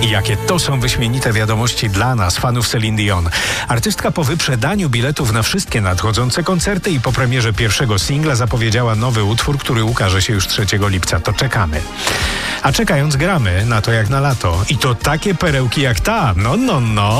I jakie to są wyśmienite wiadomości dla nas, fanów Celine Dion. Artystka po wyprzedaniu biletów na wszystkie nadchodzące koncerty i po premierze pierwszego singla zapowiedziała nowy utwór, który ukaże się już 3 lipca. To czekamy. A czekając gramy na to jak na lato. I to takie perełki jak ta. No.